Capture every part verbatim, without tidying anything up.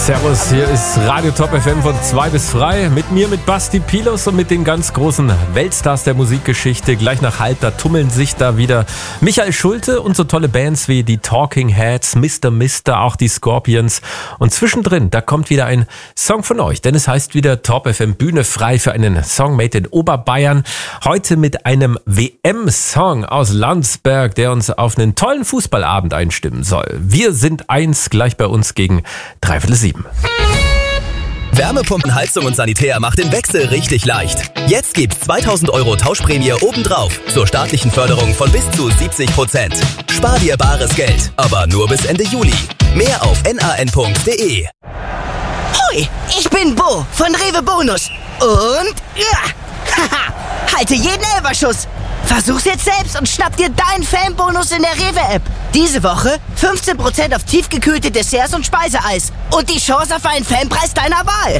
Servus, hier ist Radio Top F M von zwei bis frei. Mit mir, mit Basti Pilos und mit den ganz großen Weltstars der Musikgeschichte. Gleich nach halb, da tummeln sich da wieder Michael Schulte und so tolle Bands wie die Talking Heads, Mister Mister, auch die Scorpions. Und zwischendrin, da kommt wieder ein Song von euch, denn es heißt wieder Top F M Bühne frei für einen Song made in Oberbayern. Heute mit einem W M-Song aus Landsberg, der uns auf einen tollen Fußballabend einstimmen soll. Wir sind eins, gleich bei uns gegen dreiviertel sieben. Wärmepumpen, Heizung und Sanitär macht den Wechsel richtig leicht. Jetzt gibt's zweitausend Euro Tauschprämie obendrauf zur staatlichen Förderung von bis zu siebzig Prozent. Spar dir bares Geld, aber nur bis Ende Juli. Mehr auf n a n punkt d e. Hoi, ich bin Bo von Rewe Bonus. Und ja, haha, halte jeden Elferschuss. Versuch's jetzt selbst und schnapp dir deinen Fanbonus in der Rewe-App. Diese Woche fünfzehn Prozent auf tiefgekühlte Desserts und Speiseeis. Und die Chance auf einen Fanpreis deiner Wahl.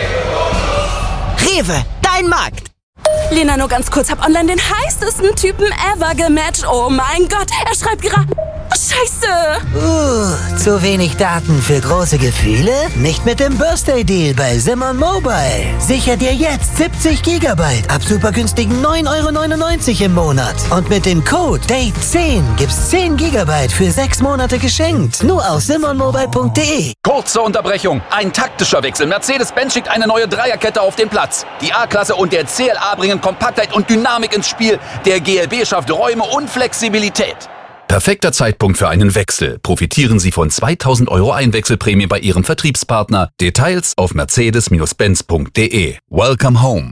Rewe, dein Markt. Lena, nur ganz kurz, hab online den heißesten Typen ever gematcht. Oh mein Gott, er schreibt gerade... Scheiße! Uh, zu wenig Daten für große Gefühle? Nicht mit dem Birthday-Deal bei Simon Mobile. Sicher dir jetzt siebzig Gigabyte ab super günstigen neun Euro neunundneunzig im Monat. Und mit dem Code Date zehn gibt's zehn Gigabyte für sechs Monate geschenkt. Nur auf simon mobile punkt d e. Kurze Unterbrechung. Ein taktischer Wechsel. Mercedes-Benz schickt eine neue Dreierkette auf den Platz. Die A-Klasse und der C L A bringen Kompaktheit und Dynamik ins Spiel. Der G L B schafft Räume und Flexibilität. Perfekter Zeitpunkt für einen Wechsel. Profitieren Sie von zweitausend Euro Einwechselprämie bei Ihrem Vertriebspartner. Details auf mercedes benz punkt d e. Welcome home.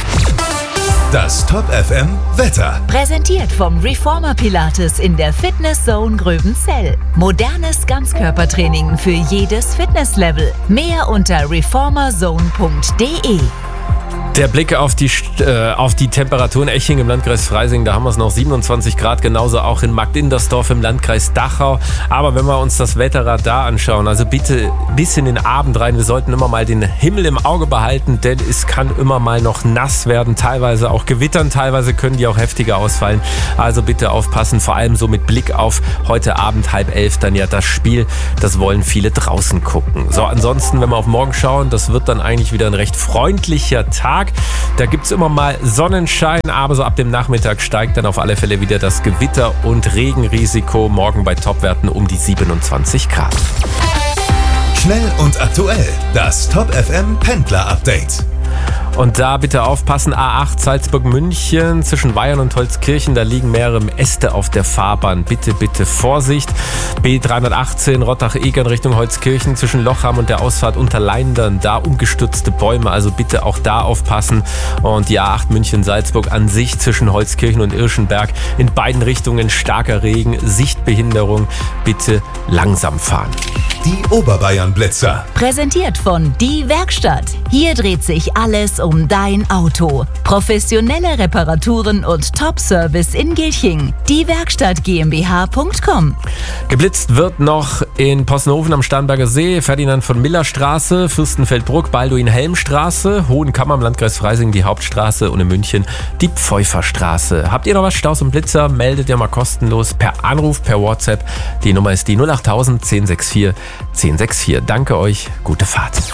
Das Top F M Wetter. Präsentiert vom Reformer Pilates in der Fitness Zone Gröbenzell. Modernes Ganzkörpertraining für jedes Fitnesslevel. Mehr unter reformer zone punkt d e. Der Blick auf die, äh, auf die Temperatur in Eching im Landkreis Freising, da haben wir es noch siebenundzwanzig Grad, genauso auch in Marktindersdorf im Landkreis Dachau. Aber wenn wir uns das Wetterradar anschauen, also bitte bis in den Abend rein, wir sollten immer mal den Himmel im Auge behalten, denn es kann immer mal noch nass werden, teilweise auch gewittern, teilweise können die auch heftiger ausfallen. Also bitte aufpassen, vor allem so mit Blick auf heute Abend halb elf dann ja das Spiel, das wollen viele draußen gucken. So, ansonsten, wenn wir auf morgen schauen, das wird dann eigentlich wieder ein recht freundlicher Tag. Da gibt es immer mal Sonnenschein, aber so ab dem Nachmittag steigt dann auf alle Fälle wieder das Gewitter- und Regenrisiko. Morgen bei Topwerten um die siebenundzwanzig Grad. Schnell und aktuell, das Top F M Pendler Update. Und da bitte aufpassen, A acht Salzburg-München zwischen Weyern und Holzkirchen, da liegen mehrere Äste auf der Fahrbahn. Bitte, bitte Vorsicht. B dreihundertachtzehn Rottach-Egern Richtung Holzkirchen zwischen Lochham und der Ausfahrt Unterleindern, da umgestürzte Bäume, also bitte auch da aufpassen. Und die A acht München-Salzburg an sich zwischen Holzkirchen und Irschenberg in beiden Richtungen starker Regen, Sichtbehinderung, bitte langsam fahren. Die Oberbayern-Blitzer. Präsentiert von Die Werkstatt. Hier dreht sich alles um dein Auto. Professionelle Reparaturen und Top-Service in Gilching. Die Werkstatt GmbH punkt com. Geblitzt wird noch in Possenhofen am Starnberger See, Ferdinand von Miller Straße, Fürstenfeldbruck, Balduin-Helm-Straße, Hohenkammer im Landkreis Freising die Hauptstraße und in München die Pfeuferstraße. Habt ihr noch was, Staus und Blitzer? Meldet ihr mal kostenlos per Anruf, per WhatsApp. Die Nummer ist die null acht null null eins null sechs vier eins null sechs vier. Danke euch, gute Fahrt.